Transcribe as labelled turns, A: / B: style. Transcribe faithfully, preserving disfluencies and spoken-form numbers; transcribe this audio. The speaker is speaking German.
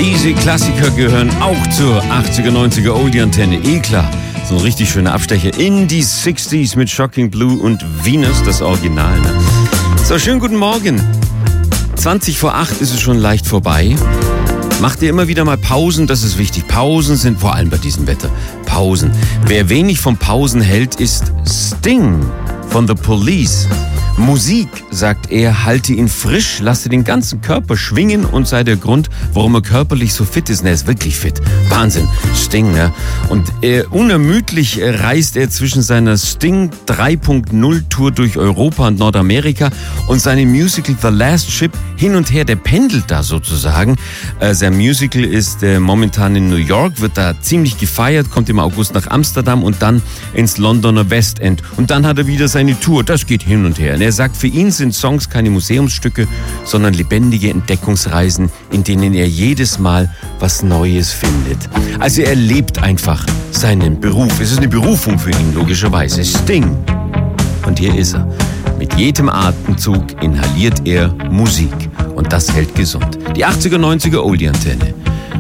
A: Diese Klassiker gehören auch zur achtziger, neunziger Oldie-Antenne. Eh klar, so ein richtig schöner Abstecher in die sechziger mit Shocking Blue und Venus, das Original. Ne? So, schönen guten Morgen. zwanzig vor acht ist es schon leicht vorbei. Macht ihr immer wieder mal Pausen, das ist wichtig. Pausen sind vor allem bei diesem Wetter. Pausen. Wer wenig von Pausen hält, ist Sting von The Police. Musik, sagt er, halte ihn frisch, lasse den ganzen Körper schwingen und sei der Grund, warum er körperlich so fit ist. Und er ist wirklich fit. Wahnsinn. Sting, ne? Und äh, unermüdlich äh, reist er zwischen seiner Sting drei Punkt null Tour durch Europa und Nordamerika und seinem Musical The Last Ship hin und her. Der pendelt da sozusagen. Äh, sein Musical ist äh, momentan in New York, wird da ziemlich gefeiert, kommt im August nach Amsterdam und dann ins Londoner West End. Und dann hat er wieder seine Tour. Das geht hin und her. Er sagt, für ihn sind Songs keine Museumsstücke, sondern lebendige Entdeckungsreisen, in denen er jedes Mal was Neues findet. Also er lebt einfach seinen Beruf. Es ist eine Berufung für ihn, logischerweise. Sting. Und hier ist er. Mit jedem Atemzug inhaliert er Musik. Und das hält gesund. Die achtziger, neunziger Oldie-Antenne.